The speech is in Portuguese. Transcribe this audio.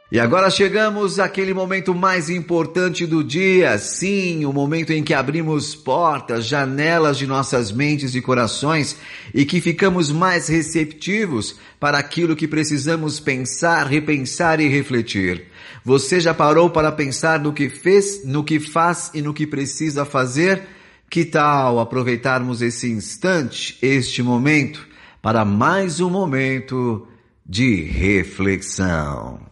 E agora chegamos àquele momento mais importante do dia, sim, o momento em que abrimos portas, janelas de nossas mentes e corações e que ficamos mais receptivos para aquilo que precisamos pensar, repensar e refletir. Você já parou para pensar no que fez, no que faz e no que precisa fazer? Que tal aproveitarmos esse instante, este momento, para mais um momento de reflexão?